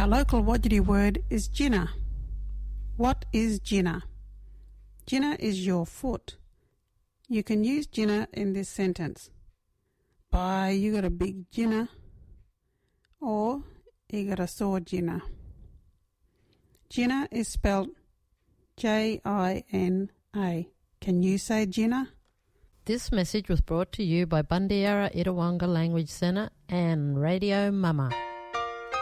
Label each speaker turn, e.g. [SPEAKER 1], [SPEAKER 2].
[SPEAKER 1] Our local Wodjiri word is Jina. What is Jina? Jina is your foot. You can use Jina in this sentence. Bye, you got a big Jina. Or, you got a sore Jina. Jina is spelled J-I-N-A. Can you say Jina?
[SPEAKER 2] This message was brought to you by Bundiara Itawanga Language Centre and Radio Mama.